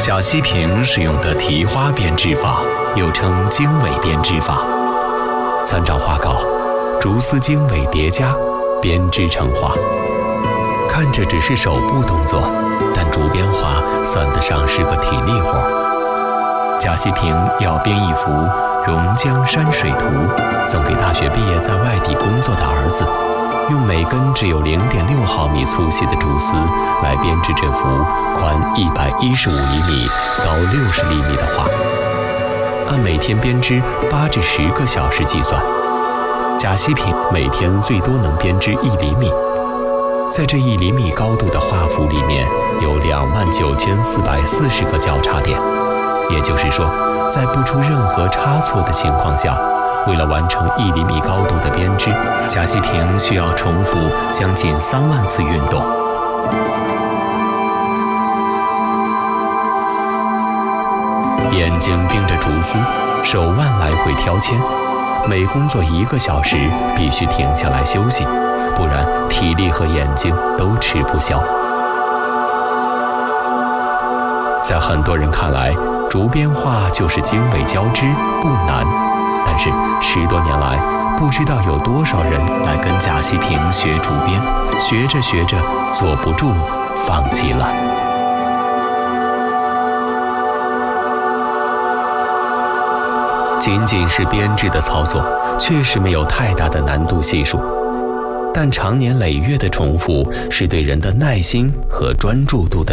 贾西平使用的提花编织法，又称经纬编织法。参照画稿，竹丝经纬叠加，编织成花。看着只是手部动作，但竹编花算得上是个体力活。贾西平要编一幅《榕江山水图》，送给大学毕业在外地工作的儿子，用每根只有0.6毫米粗细的竹丝来编织这幅宽115厘米、高60厘米的画。按每天编织8至10个小时计算，贾西平每天最多能编织1厘米。在这1厘米高度的画幅里面，有29440个交叉点，也就是说，在不出任何差错的情况下，为了完成1厘米高度的编织，贾西平需要重复将近3万次运动。眼睛盯着竹丝，手腕来回挑铅，每工作1个小时必须停下来休息，不然体力和眼睛都吃不消。在很多人看来，竹编画就是经纬交织，不难。但是10多年来，不知道有多少人来跟贾西平学竹编，学着学着坐不住，放弃了。仅仅是编织的操作，确实没有太大的难度系数，但长年累月的重复是对人的耐心和专注度的